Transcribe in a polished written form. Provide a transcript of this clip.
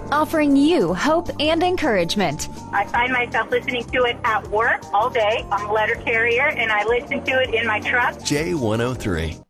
offering you hope and encouragement. I find myself listening to it at work all day. I'm a letter carrier, and I listen to it in my truck. J103.